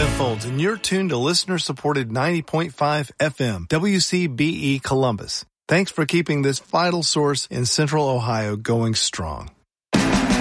Ben Folds, and you're tuned to listener-supported 90.5 FM, WCBE Columbus. Thanks for keeping this vital source in Central Ohio going strong.